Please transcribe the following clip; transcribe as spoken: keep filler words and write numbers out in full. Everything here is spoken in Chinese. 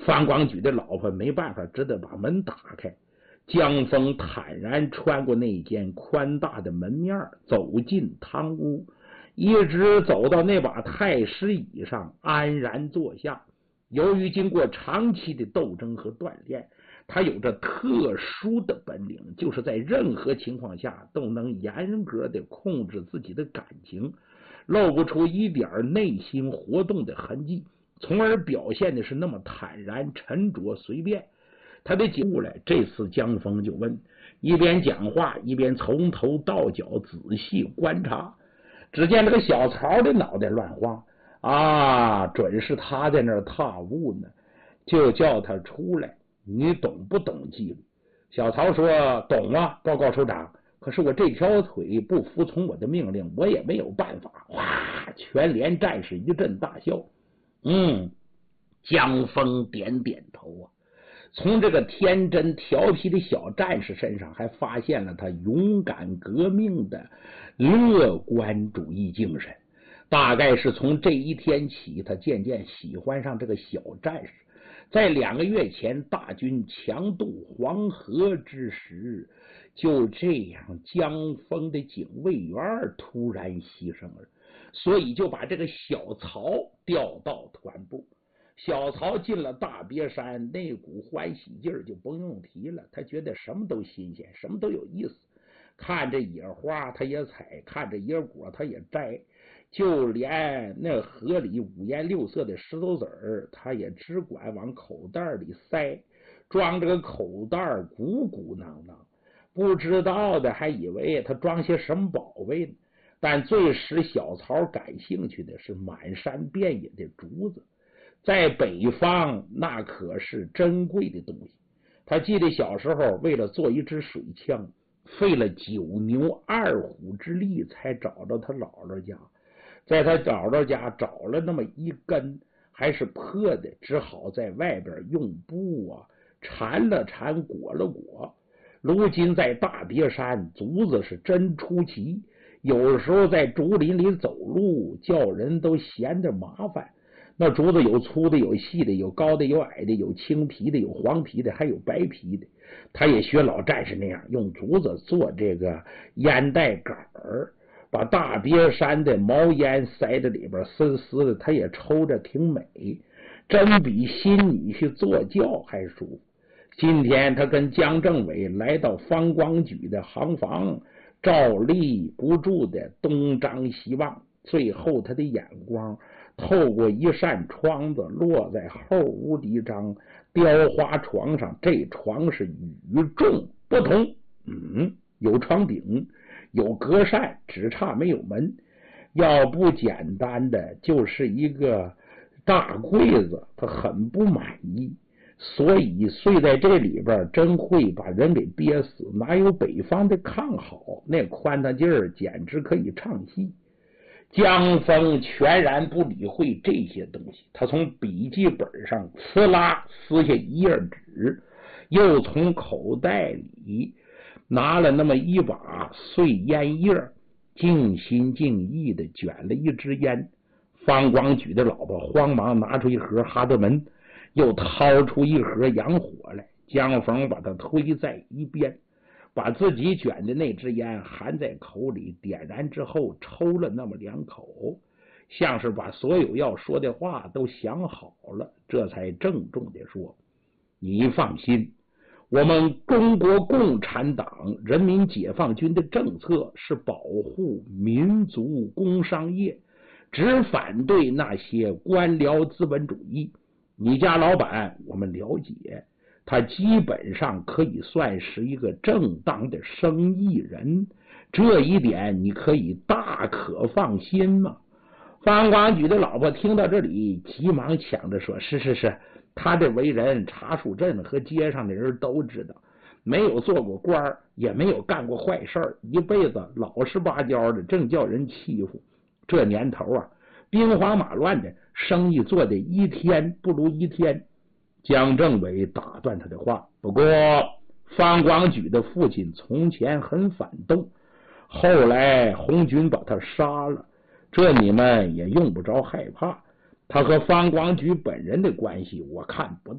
方光举的老婆没办法，只得把门打开。江峰坦然穿过那间宽大的门面，走进堂屋，一直走到那把太师椅上，安然坐下。由于经过长期的斗争和锻炼，他有着特殊的本领，就是在任何情况下都能严格的控制自己的感情，露不出一点内心活动的痕迹，从而表现的是那么坦然沉着随便。他的觉悟来，这次江峰就问，一边讲话一边从头到脚仔细观察。只见这个小曹的脑袋乱晃啊，准是他在那儿踏雾呢，就叫他出来，你懂不懂纪律？小曹说，懂啊，报告首长，可是我这条腿不服从我的命令，我也没有办法。哇！全连战士一阵大笑。嗯，江峰点点头啊，从这个天真调皮的小战士身上还发现了他勇敢革命的乐观主义精神。大概是从这一天起，他渐渐喜欢上这个小战士。在两个月前大军强渡黄河之时，就这样江峰的警卫员突然牺牲了，所以就把这个小曹调到团部。小曹进了大别山，那股欢喜劲儿就不用提了，他觉得什么都新鲜，什么都有意思，看着野花他也采，看着野果他也摘，就连那河里五颜六色的石头子儿他也只管往口袋里塞，装这个口袋鼓鼓囊囊，不知道的还以为他装些什么宝贝呢。但最使小曹感兴趣的是满山遍野的竹子，在北方那可是珍贵的东西。他记得小时候为了做一支水枪，费了九牛二虎之力才找到他姥姥家，在他姥姥家找了那么一根还是破的，只好在外边用布啊缠了缠裹了裹。如今在大别山竹子是真出奇，有时候在竹林里走路叫人都嫌得麻烦。那竹子有粗的有细的，有高的有矮的，有青皮的有黄皮的，还有白皮的。他也学老战士那样用竹子做这个烟袋杆儿，把大别山的毛烟塞在里边丝丝的，他也抽着挺美，真比新女婿坐轿还舒服。今天他跟江政委来到方光举的行房，照例不住的东张西望，最后他的眼光透过一扇窗子落在后屋的一张雕花床上，这床是与众不同。嗯，有床顶，有隔扇，只差没有门。要不简单的就是一个大柜子，他很不满意，所以睡在这里边真会把人给憋死。哪有北方的炕好？那宽大劲儿简直可以唱戏。江峰全然不理会这些东西，他从笔记本上呲啦撕下一页纸，又从口袋里拿了那么一把碎烟叶，静心静意的卷了一支烟。方光举的老婆慌忙拿出一盒哈德门，又掏出一盒洋火来。江峰把他推在一边，把自己卷的那支烟含在口里，点燃之后抽了那么两口，像是把所有要说的话都想好了，这才郑重地说，你放心，我们中国共产党人民解放军的政策是保护民族工商业，只反对那些官僚资本主义。你家老板我们了解，他基本上可以算是一个正当的生意人，这一点你可以大可放心嘛。方光举的老婆听到这里，急忙抢着说，是是是，他的为人茶树镇和街上的人都知道，没有做过官，也没有干过坏事，一辈子老实巴交的，正叫人欺负。这年头啊，兵荒马乱的，生意做的一天不如一天。江政委打断他的话，不过方光举的父亲从前很反动，后来红军把他杀了，这你们也用不着害怕。他和方光举本人的关系我看不到。